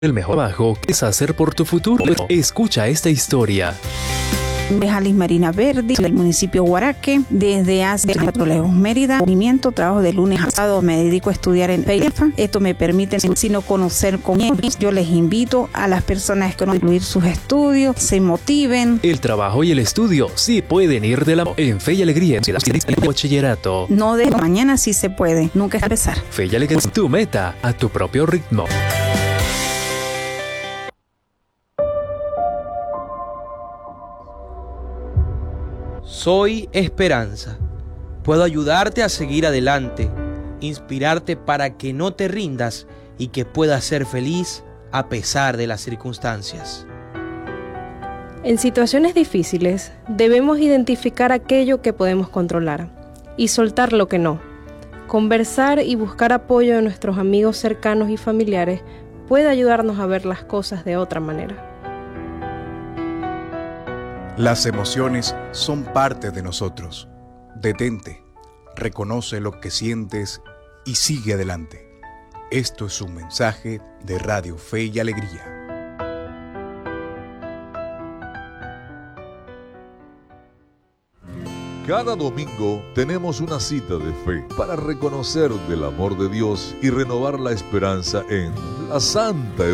El mejor trabajo que es hacer por tu futuro. Escucha esta historia. Alice Marina Verdi, del municipio Guaraque, desde hace 4 lejos, Mérida. Movimiento, trabajo de lunes a sábado, me dedico a estudiar en FEIFA. Esto me permite, sino conocer con ellos. Yo les invito a las personas que no incluir sus estudios, se motiven. El trabajo y el estudio sí pueden ir de la mano. En Fe y Alegría, en el bachillerato. No de mañana sí se puede, nunca es empezar. Fe y Alegría, tu meta a tu propio ritmo. Soy esperanza. Puedo ayudarte a seguir adelante, inspirarte para que no te rindas y que puedas ser feliz a pesar de las circunstancias. En situaciones difíciles debemos identificar aquello que podemos controlar y soltar lo que no. Conversar y buscar apoyo de nuestros amigos cercanos y familiares puede ayudarnos a ver las cosas de otra manera. Las emociones son parte de nosotros. Detente, reconoce lo que sientes y sigue adelante. Esto es un mensaje de Radio Fe y Alegría. Cada domingo tenemos una cita de fe para reconocer del amor de Dios y renovar la esperanza en la Santa